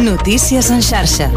Notícies en xarxa.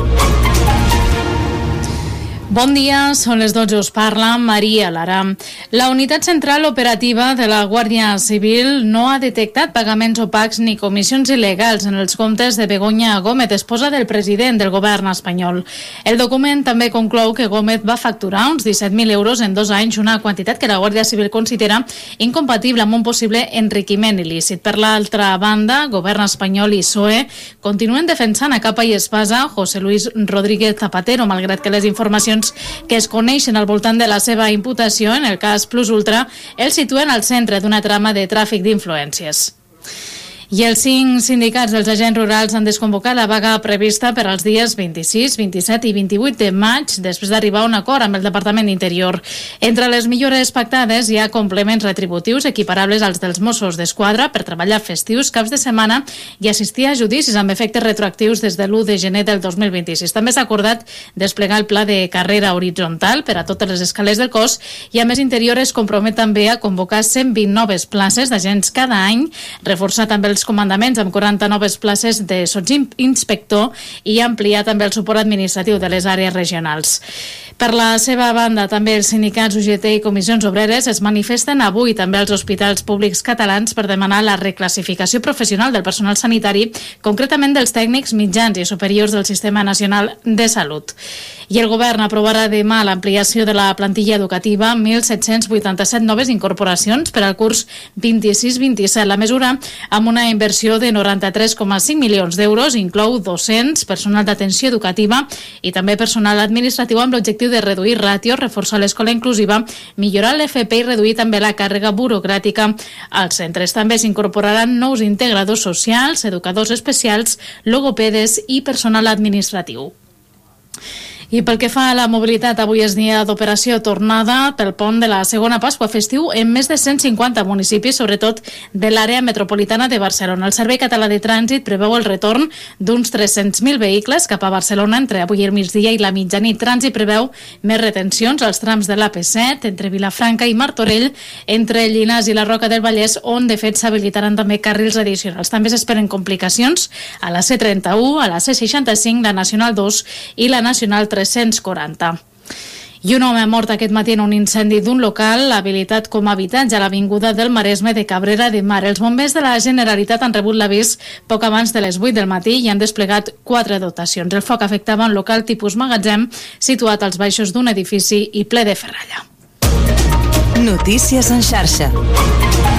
Bon dia, són les 12, us parla Maria Lara. La unitat central operativa de la Guàrdia Civil no ha detectat pagaments opacs ni comissions il·legals en els comptes de Begoña Gómez, esposa del president del govern espanyol. El document també conclou que Gómez va facturar uns 17.000 euros en 2 anys, una quantitat que la Guàrdia Civil considera incompatible amb un possible enriquiment il·lícit. Per l'altra banda, govern espanyol i PSOE continuen defensant a capa i espasa José Luis Rodríguez Zapatero, malgrat que les informacions que es coneixen al voltant de la seva imputació en el cas Plus Ultra el situen al centre d'una trama de tràfic d'influències. I els 5 sindicats dels agents rurals han desconvocat la vaga prevista per als dies 26, 27 i 28 de maig, després d'arribar a un acord amb el Departament d'Interior. Entre les millores pactades hi ha complements retributius equiparables als dels Mossos d'Esquadra per treballar festius, caps de setmana i assistir a judicis amb efectes retroactius des de l'1 de gener del 2026. També s'ha acordat desplegar el pla de carrera horitzontal per a totes les escales del cos i a més Interior es compromet també a convocar 120 noves places d'agents cada any, reforçar també els comandaments amb 40 noves places de sotsinspector i ampliar també el suport administratiu de les àrees regionals. Per la seva banda, també els sindicats UGT i comissions obreres es manifesten avui també als hospitals públics catalans per demanar la reclassificació professional del personal sanitari, concretament dels tècnics mitjans i superiors del Sistema Nacional de Salut. I el govern aprovarà demà l'ampliació de la plantilla educativa, 1.787 noves incorporacions per al curs 26-27. La mesura, amb una inversió de 93,5 milions d'euros, inclou docents, personal d'atenció educativa i també personal administratiu amb l'objectiu de reduir ràtios, reforçar l'escola inclusiva, millorar l'FP i reduir també la càrrega burocràtica als centres. També s'incorporaran nous integradors socials, educadors especials, logopedes i personal administratiu. I pel que fa a la mobilitat, avui és dia d'operació tornada pel pont de la segona Pasqua festiu en més de 150 municipis, sobretot de l'àrea metropolitana de Barcelona. El Servei Català de Trànsit preveu el retorn d'uns 300.000 vehicles cap a Barcelona entre avui i el migdia i la mitjanit. Trànsit preveu més retencions als trams de l'AP7, entre Vilafranca i Martorell, entre Llinars i la Roca del Vallès, on de fet s'habilitaran també carrils addicionals. També s'esperen complicacions a la C31, a la C65, la Nacional 2 i la Nacional 340. I un home ha mort aquest matí en un incendi d'un local habilitat com a habitatge a l'avinguda del Maresme de Cabrera de Mar. Els bombers de la Generalitat han rebut l'avís poc abans de les 8 del matí i han desplegat 4 dotacions. El foc afectava un local tipus magatzem situat als baixos d'un edifici i ple de ferralla. Notícies en xarxa.